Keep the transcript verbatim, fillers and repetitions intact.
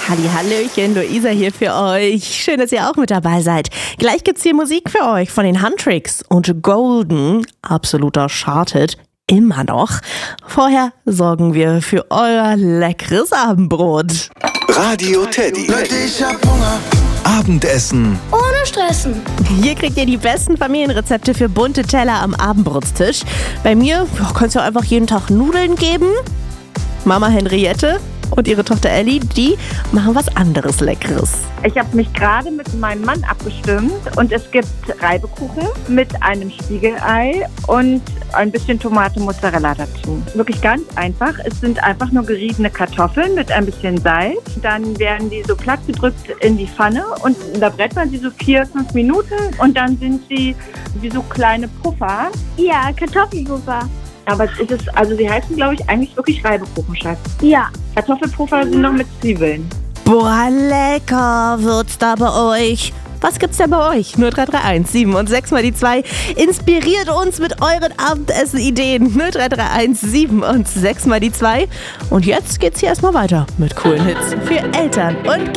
Hallihallöchen, Luisa hier für euch. Schön, dass ihr auch mit dabei seid. Gleich gibt's hier Musik für euch von den Huntrix und Golden, absoluter Charted, immer noch. Vorher sorgen wir für euer leckeres Abendbrot. Radio Teddy. Leute, ich hab Hunger. Abendessen ohne Stressen. Hier kriegt ihr die besten Familienrezepte für bunte Teller am Abendbrotstisch. Bei mir ja, könnt ihr einfach jeden Tag Nudeln geben. Mama Henriette und ihre Tochter Ellie, die machen was anderes Leckeres. Ich habe mich gerade mit meinem Mann abgestimmt und es gibt Reibekuchen mit einem Spiegelei und ein bisschen Tomate-Mozzarella dazu. Wirklich ganz einfach. Es sind einfach nur geriebene Kartoffeln mit ein bisschen Salz. Dann werden die so platt gedrückt in die Pfanne und da brät man sie so vier, fünf Minuten und dann sind sie wie so kleine Puffer. Ja, Kartoffelpuffer. Aber es ist, also sie heißen, glaube ich, eigentlich wirklich Reibekuchen, Schatz. Ja. Kartoffelpuffer sind noch mit Zwiebeln. Boah, lecker wird's da bei euch. Was gibt's denn bei euch? null drei drei eins sieben und sechs mal die zwei. Inspiriert uns mit euren Abendessen-Ideen. null drei drei eins sieben und sechs mal die zwei. Und jetzt geht's hier erstmal weiter mit coolen Hits für Eltern und